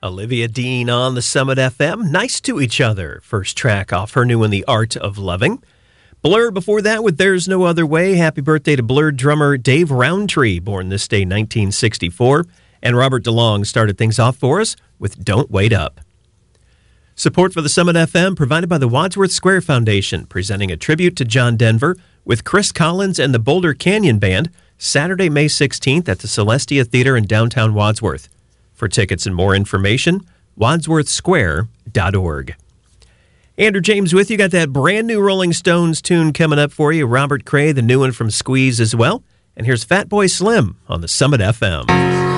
Olivia Dean on the Summit FM. Nice to Each Other. First track off her new one, The Art of Loving. Blur before that with There's No Other Way. Happy birthday to Blur drummer Dave Rowntree, born this day 1964. And Robert DeLong started things off for us with Don't Wait Up. Support for the Summit FM provided by the Wadsworth Square Foundation, presenting a tribute to John Denver with Chris Collins and the Boulder Canyon Band, Saturday, May 16th at the Celestia Theater in downtown Wadsworth. For tickets and more information, wadsworthsquare.org. Andrew James with you. Got that brand new Rolling Stones tune coming up for you. Robert Cray, the new one from Squeeze as well. And here's Fatboy Slim on the Summit FM.